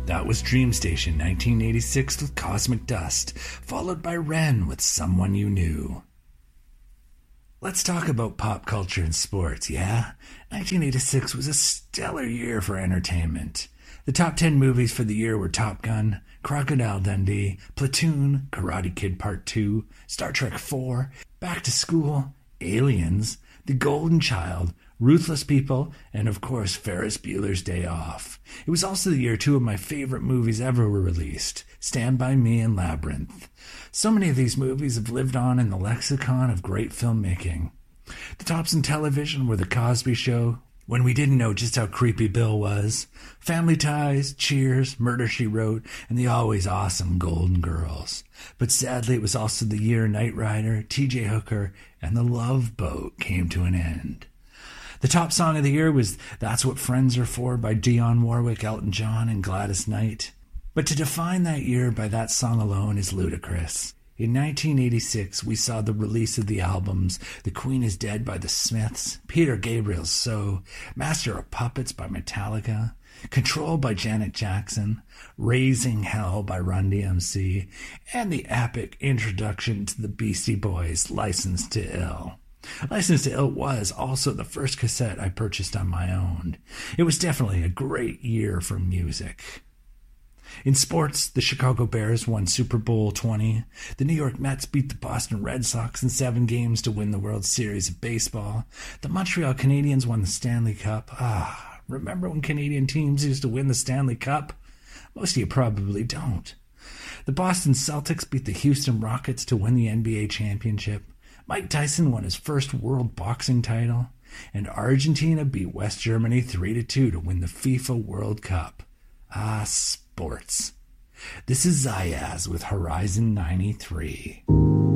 That was Dream Station 1986 with Cosmic Dust, followed by Ren with Someone You Knew. Let's talk about pop culture and sports, yeah? 1986 was a stellar year for entertainment. The top 10 movies for the year were Top Gun, Crocodile Dundee, Platoon, Karate Kid Part 2, Star Trek IV, Back to School, Aliens, The Golden Child, Ruthless People, and of course Ferris Bueller's Day Off. It was also the year two of my favorite movies ever were released, Stand By Me and Labyrinth. So many of these movies have lived on in the lexicon of great filmmaking. The tops in television were The Cosby Show, When We Didn't Know Just How Creepy Bill Was, Family Ties, Cheers, Murder, She Wrote, and the always awesome Golden Girls. But sadly, it was also the year Knight Rider, T.J. Hooker, and The Love Boat came to an end. The top song of the year was That's What Friends Are For by Dionne Warwick, Elton John, and Gladys Knight. But to define that year by that song alone is ludicrous. In 1986, we saw the release of the albums The Queen Is Dead by the Smiths, Peter Gabriel's So, Master of Puppets by Metallica, Control by Janet Jackson, Raising Hell by Run DMC, and the epic introduction to the Beastie Boys' Licensed to Ill. Licensed to Ill was also the first cassette I purchased on my own. It was definitely a great year for music. In sports, the Chicago Bears won Super Bowl 20. The New York Mets beat the Boston Red Sox in 7 games to win the World Series of Baseball. The Montreal Canadiens won the Stanley Cup. Remember when Canadian teams used to win the Stanley Cup? Most of you probably don't. The Boston Celtics beat the Houston Rockets to win the NBA championship. Mike Tyson won his first world boxing title, and Argentina beat West Germany 3-2 to win the FIFA World Cup. Sports. This is Zayaz with Horizon 93.